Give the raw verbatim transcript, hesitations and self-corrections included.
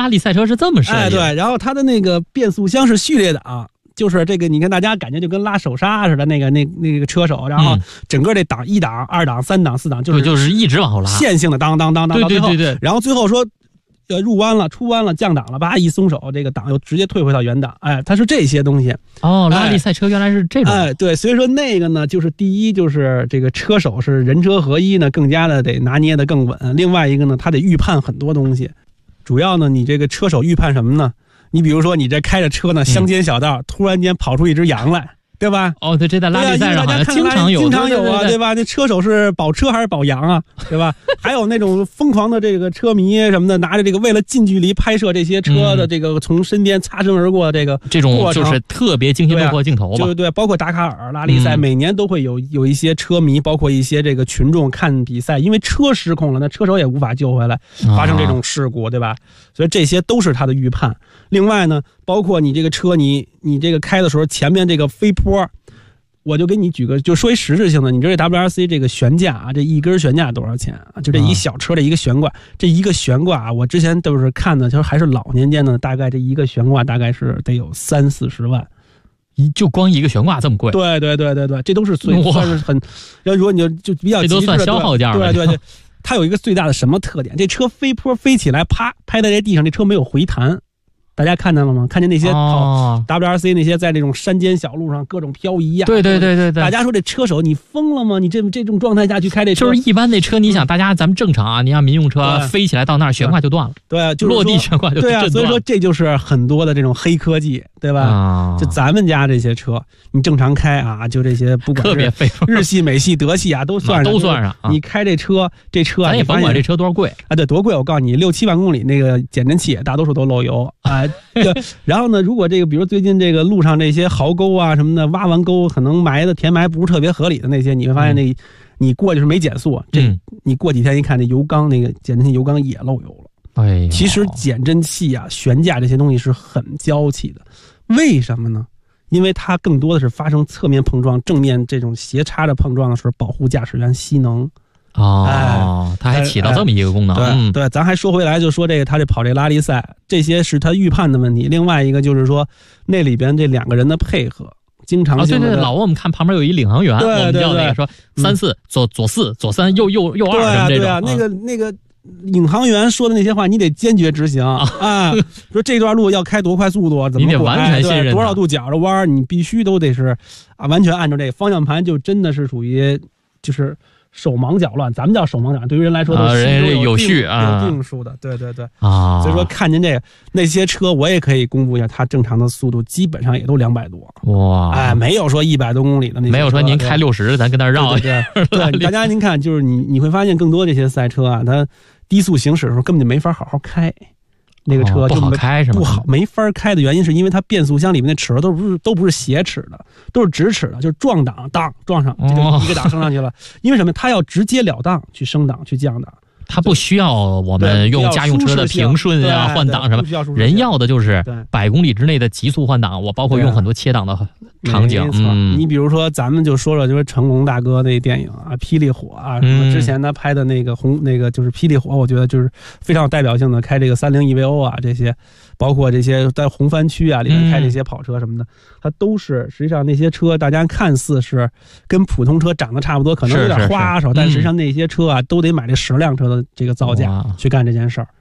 拉力赛车是这么设计的。 哎，对，然后它的那个变速箱是序列档。就是这个，你看大家感觉就跟拉手刹似的，那个那那个车手，然后整个这档一档、二档、三档、四档，就是就是一直往后拉， 线性的当当当当， 对对对对。 然后最后说，呃，入弯了、出弯了、降档了，叭一松手，这个档又直接退回到原档。哎，它是这些东西。 哦，拉力赛车原来是这种。 哎，对，所以说那个呢，就是第一就是这个车手是人车合一呢，更加的得拿捏的更稳。另外一个呢，他得预判很多东西，主要呢，你这个车手预判什么呢？你比如说，你这开着车呢，乡间小道、嗯、突然间跑出一只羊来，对吧？ 哦，对，这在拉力赛上好像经常有， 经常有啊， 对, 对, 对, 对吧？那车手是保车还是保羊啊，对吧？还有那种疯狂的这个车迷什么的，拿着这个为了近距离拍摄这些车的这个从身边擦身而过这个、嗯、 这种就是特别惊心动魄镜头吧， 对、啊、对，包括达卡尔拉力赛、嗯、每年都会有有一些车迷，包括一些这个群众看比赛，因为车失控了，那车手也无法救回来，发生这种事故，啊、对吧？所以这些都是他的预判。另外呢，包括你这个车，你你这个开的时候，前面这个飞坡。我就给你举个，就说一实质性的，你知道这 W R C 这个悬架啊，这一根悬架多少钱啊？就这一小车的一个悬挂，这一个悬挂啊，我之前都是看的，就是还是老年间的，大概这一个悬挂大概是得有三四十万， 一就光一个悬挂这么贵？ 对对对对对，这都是最算是很，要如果你就就比较这都算消耗价了。 对对对，它有一个最大的什么特点？这车飞坡飞起来，啪拍在这地上，这车没有回弹。大家看见了吗？看见那些跑 W R C 那些在这种山间小路上各种漂移呀、啊？ 对对对对对。 大家说这车手你疯了吗？你这这种状态下去开这车， 就是一般那车，你想大家咱们正常啊，你像民用车飞起来到那儿悬挂就断了， 对啊，就是落地悬挂就对啊，所以说这就是很多的这种黑科技，对吧？啊、就咱们家这些车，你正常开啊，就这些不管是日系、美系、德系啊，都算上， 都算上。 你开这车，这车咱也甭管这车多少贵啊，对，多贵？我告诉你，六七万公里那个减震器大多数都漏油啊。然后呢，如果这个比如最近这个路上这些壕沟啊什么的，挖完沟可能埋的填埋不是特别合理的那些，你会发现那、嗯、你过去是没减速，这、嗯、你过几天一看，那油缸那个减震器油缸也漏油了。 哎， 其实减震器啊、悬架这些东西是很娇气的，为什么呢？因为它更多的是发生侧面碰撞、正面这种斜插着碰撞的时候，保护驾驶员吸能。 哦、哎，它还起到这么一个功能。 哎、对、嗯、对，咱还说回来，就说这个他这跑这拉力赛，这些是他预判的问题。另外一个就是说，那里边这两个人的配合，经常性的、 哦、对对，老我们看旁边有一领航员， 对对对， 我们叫那个说三四、嗯、左左四左三右右右二什么这种。 对啊，对啊，那个那个领航员说的那些话，你得坚决执行啊！啊说这段路要开多快速度，怎么你得完全信任， 多少度角的弯，你必须都得是啊，完全按照这个方向盘，就真的是属于就是。手忙脚乱，咱们叫手忙脚乱，对于人来说都是有有序啊， 有定数的，对对对啊。 所以说看见这个那些车，我也可以公布一下，它正常的速度基本上也都两百多。 哇， 哎，没有说一百多公里的那些， 没有说您开六十，咱跟那绕。 对对对，对大家您看，就是你你会发现更多这些赛车啊，它低速行驶的时候根本就没法好好开。那个车就、 哦、不好开是吗？ 不好，没法开的原因是因为它变速箱里面的齿轮都不是都不是斜齿的，都是直齿的，就是撞档当撞上，这就一个档升上去了。哦、因为什么？它要直接了当去升档去降档， 它不需要我们用家用车的平顺啊换挡什么，人要的就是百公里之内的急速换挡。我包括用很多切档的场景。 嗯，你比如说咱们就说说就是成龙大哥那电影啊，霹雳火啊，什么之前他拍的那个红那个就是霹雳火，我觉得就是非常有代表性的，开这个三菱 E V O 啊这些。包括这些在红番区啊里面开这些跑车什么的，嗯、它都是实际上那些车大家看似是跟普通车长得差不多，可能有点花哨，但实际上那些车啊都得买这十辆车的这个造价去干这件事儿。